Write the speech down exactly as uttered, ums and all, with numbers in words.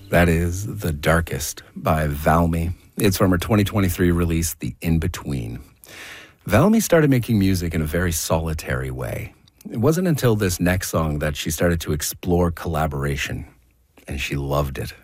That is The Darkest by Valmy. It's from her twenty twenty-three release, The In-Between. Valmy started making music in a very solitary way. It wasn't until this next song that she started to explore collaboration, and she loved it.